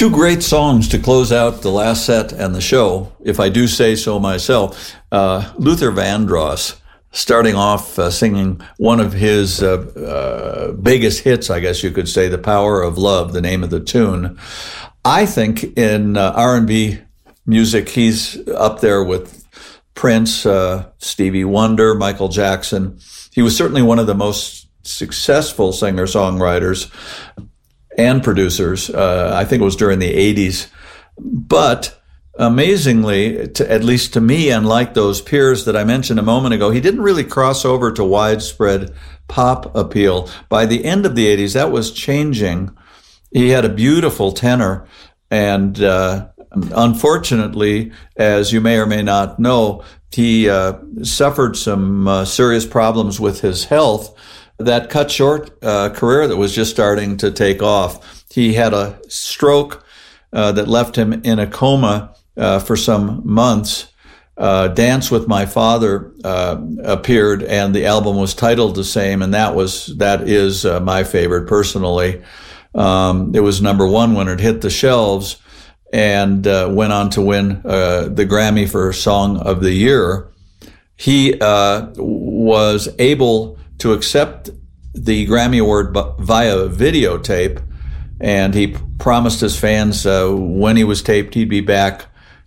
Two great songs to close out the last set and the show, if I do say so myself. Luther Vandross, starting off singing one of his biggest hits, I guess you could say, The Power of Love, the name of the tune. I think in R&B music, he's up there with Prince, Stevie Wonder, Michael Jackson. He was certainly one of the most successful singer-songwriters and producers. I think it was during the 80s. But amazingly, at least to me, unlike those peers that I mentioned a moment ago, he didn't really cross over to widespread pop appeal. By the end of the 80s, that was changing. He had a beautiful tenor, and unfortunately, as you may or may not know, he suffered some serious problems with his health that cut short a career that was just starting to take off. He had a stroke that left him in a coma for some months. Dance with My Father appeared, and the album was titled the same, and that is my favorite personally. It was number one when it hit the shelves, and went on to win the Grammy for Song of the Year. He was able to accept the Grammy Award via videotape, and he promised his fans when he was taped he'd be back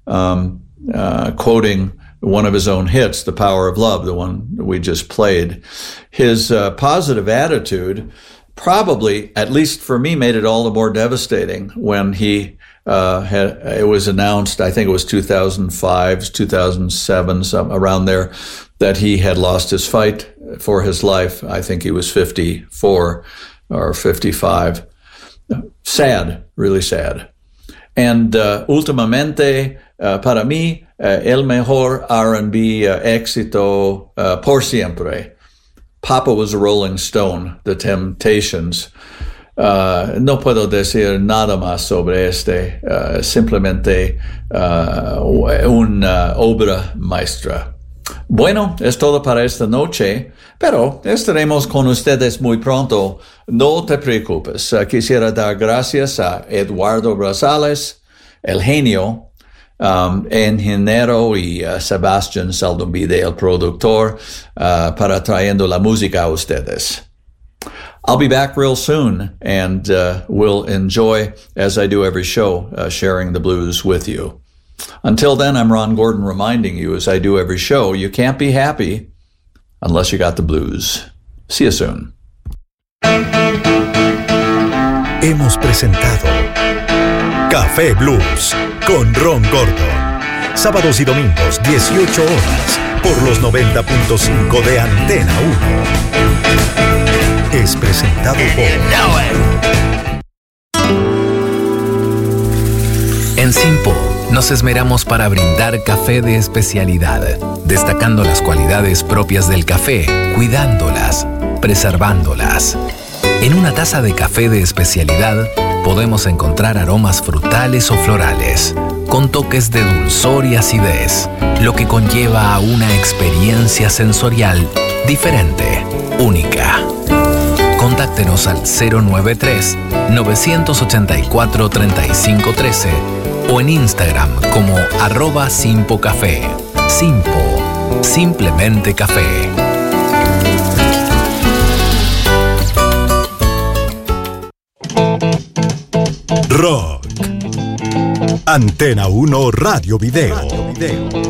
quoting one of his own hits, The Power of Love, the one we just played. His positive attitude probably, at least for me, made it all the more devastating when it was announced, I think it was 2005, 2007, around there, that he had lost his fight for his life. I think he was 54 or 55. Sad, really sad. And últimamente, para mí, el mejor R&B éxito por siempre. Papa was a Rolling Stone, The Temptations. No puedo decir nada más sobre simplemente una obra maestra. Bueno, es todo para esta noche, pero estaremos con ustedes muy pronto. No te preocupes. Quisiera dar gracias a Eduardo Rosales, el genio, ingeniero, y Sebastián Saldumbide, el productor, para trayendo la música a ustedes. I'll be back real soon, and we'll enjoy, as I do every show, sharing the blues with you. Until then, I'm Ron Gordon reminding you, as I do every show, you can't be happy unless you got the blues. See you soon. Hemos presentado Café Blues con Ron Gordon. Sábados y domingos, 18 horas, por los 90.5 de Antena 1. Es presentado por... En Simpo nos esmeramos para brindar café de especialidad, destacando las cualidades propias del café, cuidándolas, preservándolas. En una taza de café de especialidad podemos encontrar aromas frutales o florales, con toques de dulzor y acidez, lo que conlleva a una experiencia sensorial diferente, única. Contáctenos al 093-984-3513 o en Instagram como @simpocafé. Simpo, simplemente café. Rock. Antena 1 Radio Video.